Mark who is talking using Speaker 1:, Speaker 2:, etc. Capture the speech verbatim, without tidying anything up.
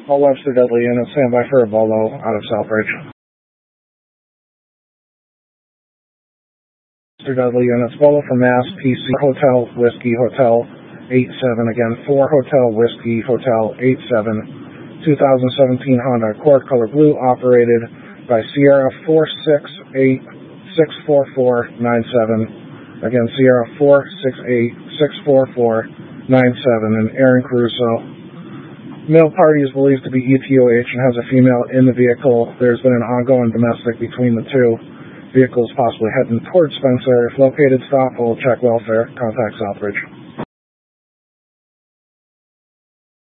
Speaker 1: All Webster Dudley units, stand by for a Bolo out of Southbridge. Webster Dudley units, Bolo from Mass, P C, Hotel, Whiskey, Hotel, eight seven, again, four Hotel, Whiskey, Hotel, eight seven, two thousand seventeen Honda Accord color blue, operated by Sierra four six eight, six four four, nine seven, again, Sierra four six eight, six four four, nine seven, and Aaron Caruso. Male party is believed to be E T O H and has a female in the vehicle. There's been an ongoing domestic between the two vehicles, possibly heading towards Spencer. If located, stop, hold, check welfare, contact Southbridge.